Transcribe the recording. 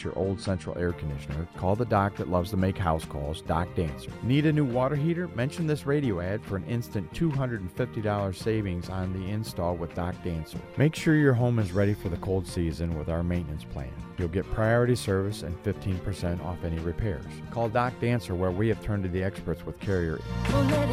replace your old central air conditioner, call the doc that loves to make house calls, Doc Dancer. Need a new water heater? Mention this radio ad for an instant $250 savings on the install with Doc Dancer. Make sure your home is ready for the cold season with our maintenance plan. You'll get priority service and 15% off any repairs. Call Doc Dancer, where we have turned to the experts with Carrier. Well, let